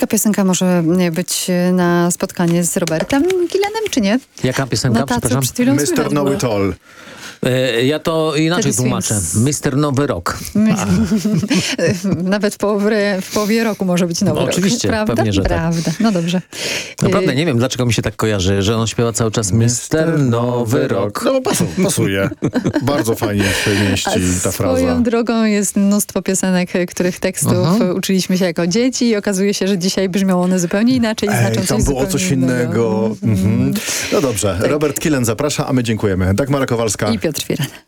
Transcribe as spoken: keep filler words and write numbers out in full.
piosenka może być na spotkanie z Robertem Gillenem, czy nie? Jaka piosenka, No ta, co przepraszam? przed chwilą mister słychać Know było. It All. E, ja to inaczej Teddy tłumaczę. Swims. mister Nowy Rok. Nawet w połowie, w połowie roku może być nowy No, rok. oczywiście, Prawda? pewnie, że tak. Prawda. No dobrze. Naprawdę Y, nie wiem, dlaczego mi się tak kojarzy, że on śpiewa cały czas mister Nowy Rok. No pasu, pasuje. Bardzo fajnie się mieści ta fraza. Swoją drogą jest mnóstwo piosenek, których tekstów Mhm. uczyliśmy się jako dzieci i okazuje się, że dzisiaj brzmią one zupełnie inaczej i znaczą Ej, coś tam było zupełnie coś innego. Mhm. No dobrze, Robert Gillen zaprasza, a my dziękujemy. Dagmara Kowalska. I Piotr Firan.